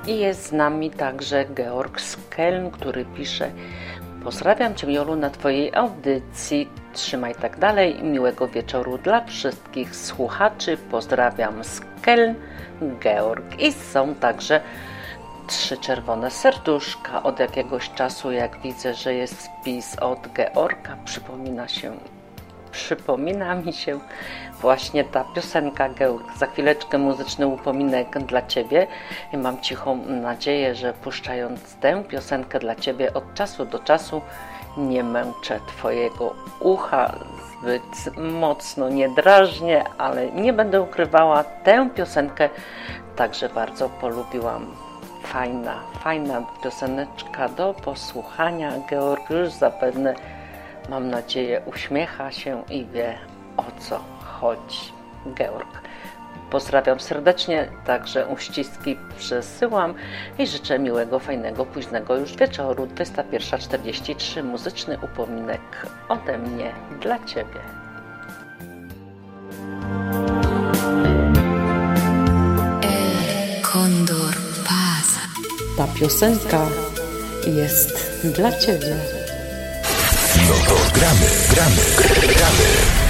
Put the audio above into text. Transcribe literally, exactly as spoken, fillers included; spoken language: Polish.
I jest z nami także Georg z Keln, który pisze: pozdrawiam Cię, Jolu, na Twojej audycji. Trzymaj tak dalej. Miłego wieczoru dla wszystkich słuchaczy. Pozdrawiam z Keln, Georg. I są także trzy czerwone serduszka. Od jakiegoś czasu, jak widzę, że jest wpis od Georga, przypomina się, przypomina mi się właśnie ta piosenka, Georg. Za chwileczkę muzyczny upominek dla Ciebie i mam cichą nadzieję, że puszczając tę piosenkę dla Ciebie od czasu do czasu nie męczę Twojego ucha zbyt mocno, nie drażnię, ale nie będę ukrywała, tę piosenkę także bardzo polubiłam. Fajna, fajna pioseneczka do posłuchania. Georg już zapewne, mam nadzieję, uśmiecha się i wie, o co chodzi. Georg, pozdrawiam serdecznie, także uściski przesyłam i życzę miłego, fajnego, późnego już wieczoru. dwudziesta pierwsza czterdzieści trzy, muzyczny upominek ode mnie dla Ciebie. Condor Paz. Ta piosenka jest dla Ciebie. No to gramy, gramy, gramy.